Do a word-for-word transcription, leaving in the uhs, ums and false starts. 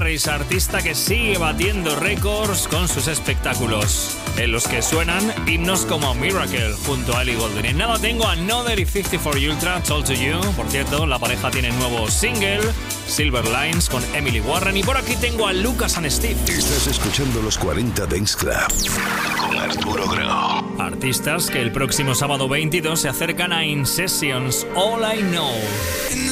Harris, artista que sigue batiendo récords con sus espectáculos, en los que suenan himnos como Miracle junto a Ellie Goulding. En nada tengo a Another y cincuenta y cuatro Ultra, Told to You. Por cierto, la pareja tiene nuevo single, Silver Lines, con Emily Warren. Y por aquí tengo a Lucas and Steve. Estás escuchando los cuarenta Dance Club con Arturo Grau. Artistas que el próximo sábado veintidós se acercan a In Sessions, All I Know.